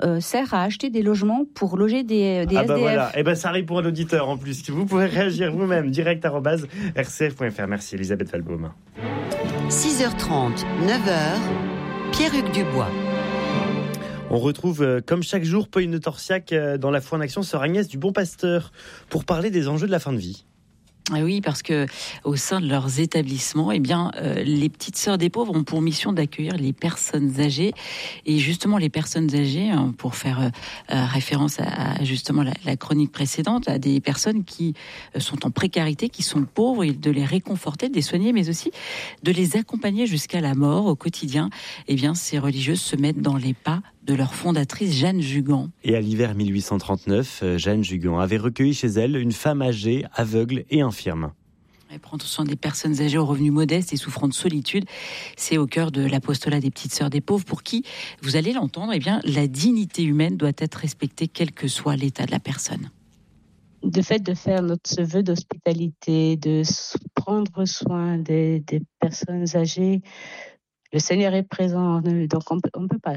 sert à acheter des logements pour loger des SDF. Voilà, ça répond à l'auditeur en plus. Vous pouvez réagir vous-même, direct@rcf.fr. Merci Elisabeth Valbaum. 6h30, 9h, Pierre-Hugues Dubois. On retrouve, comme chaque jour, Pauline Torsiac dans La Foi en Action, sœur Agnès du Bon Pasteur, pour parler des enjeux de la fin de vie. Oui, parce que au sein de leurs établissements, les petites sœurs des pauvres ont pour mission d'accueillir les personnes âgées. Et justement, les personnes âgées, pour faire référence à justement la chronique précédente, à des personnes qui sont en précarité, qui sont pauvres, et de les réconforter, de les soigner, mais aussi de les accompagner jusqu'à la mort au quotidien. Ces religieuses se mettent dans les pas de leur fondatrice Jeanne Jugan. Et à l'hiver 1839, Jeanne Jugan avait recueilli chez elle une femme âgée, aveugle et infirme. Elle prend soin des personnes âgées aux revenus modestes et souffrant de solitude. C'est au cœur de l'apostolat des petites sœurs des pauvres, pour qui, vous allez l'entendre, la dignité humaine doit être respectée quel que soit l'état de la personne. Le fait de faire notre vœu d'hospitalité, de prendre soin des personnes âgées, le Seigneur est présent, donc on peut pas.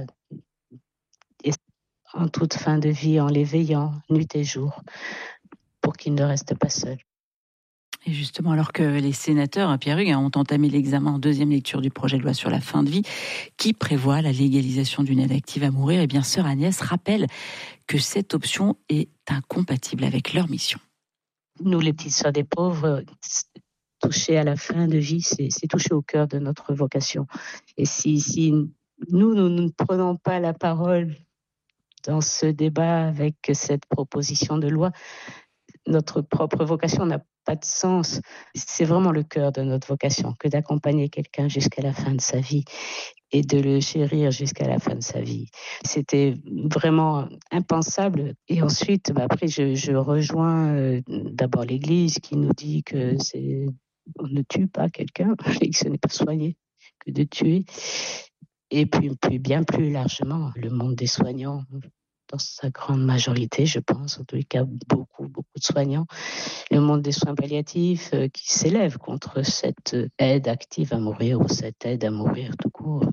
En toute fin de vie, en les veillant nuit et jour, pour qu'ils ne restent pas seuls. Et justement, alors que les sénateurs, Pierre-Hugues, ont entamé l'examen en deuxième lecture du projet de loi sur la fin de vie, qui prévoit la légalisation d'une aide active à mourir, sœur Agnès rappelle que cette option est incompatible avec leur mission. Nous, les petites sœurs des pauvres, toucher à la fin de vie, c'est toucher au cœur de notre vocation. Et si nous ne prenons pas la parole dans ce débat avec cette proposition de loi, notre propre vocation n'a pas de sens. C'est vraiment le cœur de notre vocation que d'accompagner quelqu'un jusqu'à la fin de sa vie et de le chérir jusqu'à la fin de sa vie. C'était vraiment impensable. Et ensuite, après, je rejoins d'abord l'Église qui nous dit que on ne tue pas quelqu'un et que ce n'est pas soigner que de tuer. Et puis bien plus largement, le monde des soignants, dans sa grande majorité, je pense, en tous les cas, beaucoup de soignants, le monde des soins palliatifs qui s'élève contre cette aide active à mourir ou cette aide à mourir tout court.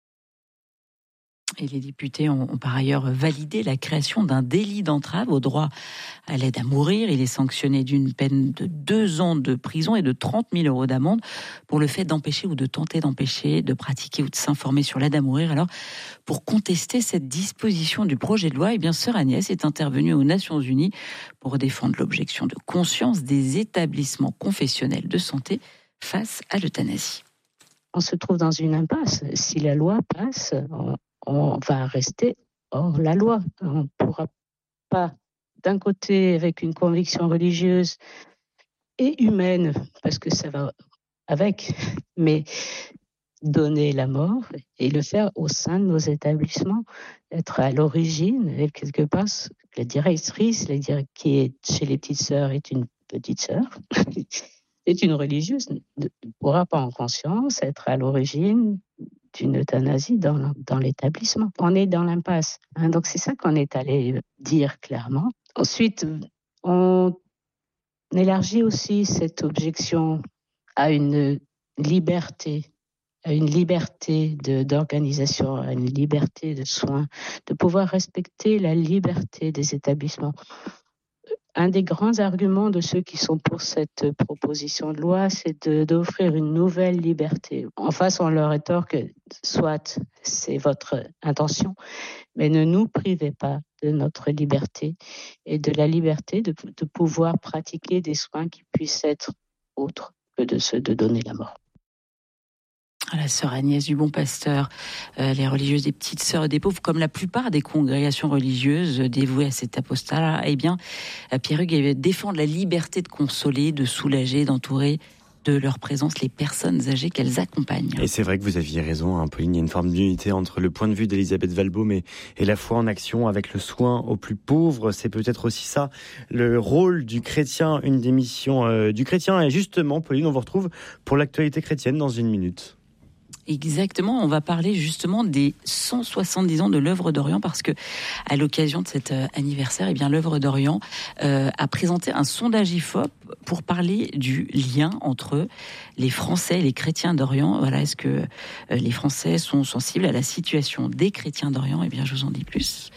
Et les députés ont par ailleurs validé la création d'un délit d'entrave au droit à l'aide à mourir. Il est sanctionné d'une peine de 2 ans de prison et de 30 000 € d'amende pour le fait d'empêcher ou de tenter d'empêcher, de pratiquer ou de s'informer sur l'aide à mourir. Alors, pour contester cette disposition du projet de loi, sœur Agnès est intervenue aux Nations Unies pour défendre l'objection de conscience des établissements confessionnels de santé face à l'euthanasie. On se trouve dans une impasse. Si la loi passe, on va rester hors la loi. On ne pourra pas, d'un côté, avec une conviction religieuse et humaine, parce que ça va avec, mais donner la mort et le faire au sein de nos établissements, être à l'origine, et quelque part, la directrice qui est chez les petites sœurs est une petite sœur, est une religieuse, ne pourra pas en conscience être à l'origine d'une euthanasie dans l'établissement. On est dans l'impasse. Donc c'est ça qu'on est allé dire clairement. Ensuite, on élargit aussi cette objection à une liberté d'organisation, à une liberté de soins, de pouvoir respecter la liberté des établissements. Un des grands arguments de ceux qui sont pour cette proposition de loi, c'est d'offrir une nouvelle liberté. En face, on leur rétorque que soit c'est votre intention, mais ne nous privez pas de notre liberté et de la liberté de pouvoir pratiquer des soins qui puissent être autres que de ceux de donner la mort. La sœur Agnès du Bon Pasteur, les religieuses des petites sœurs des pauvres, comme la plupart des congrégations religieuses dévouées à cet apostolat, Pierre-Hugues défendent la liberté de consoler, de soulager, d'entourer de leur présence les personnes âgées qu'elles accompagnent. Et c'est vrai que vous aviez raison, Pauline, il y a une forme d'unité entre le point de vue d'Elisabeth Valbaum et la foi en action avec le soin aux plus pauvres. C'est peut-être aussi ça, le rôle du chrétien, une des missions du chrétien. Et justement, Pauline, on vous retrouve pour l'actualité chrétienne dans 1 minute. Exactement, on va parler justement des 170 ans de l'œuvre d'Orient, parce que à l'occasion de cet anniversaire, l'œuvre d'Orient a présenté un sondage IFOP pour parler du lien entre les Français et les chrétiens d'Orient. Voilà, est-ce que les Français sont sensibles à la situation des chrétiens d'Orient ? Je vous en dis plus